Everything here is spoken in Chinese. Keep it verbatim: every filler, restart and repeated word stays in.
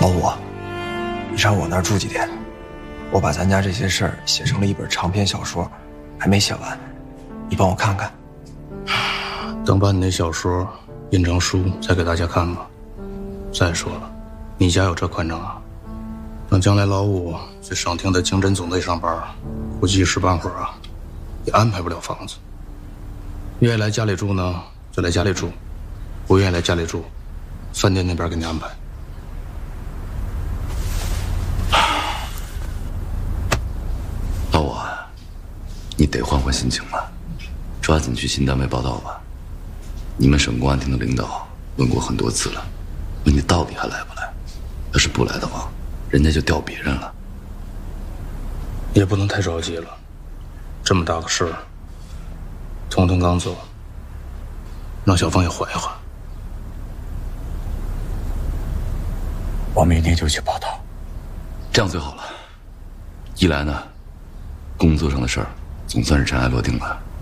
老五，你上我那儿住几天，我把咱家这些事儿写成了一本长篇小说，还没写完，你帮我看看。 等把你那小说印成书再给大家看吧。再说了，你家有这宽敞啊？等将来老五去省厅的经侦总队上班，估计一时半会儿啊，也安排不了房子。愿意来家里住呢，就来家里住；不愿意来家里住，饭店那边给你安排。 老五，你得换换心情了，抓紧去新单位报道吧。你们省公安厅的领导问过很多次了，问你到底还来不来？要是不来的话，人家就调别人了。 也不能太着急了，这么大个事儿，彤彤刚走，让小芳也缓一缓。 我明天就去报道。 这样最好了，一来呢，工作上的事儿总算是尘埃落定了。